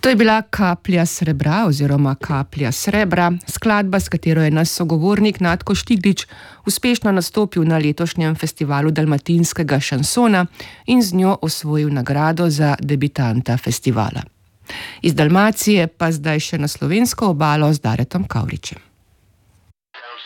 To je bila Kaplja srebra oziroma Kaplja srebra, skladba, s katero je naš sogovornik Natko Štiglič uspešno nastopil na letošnjem festivalu dalmatinskega šansona in z njo osvojil nagrado za debitanta festivala. Iz Dalmacije pa zdaj še na slovensko obalo z Daretom Kavričem.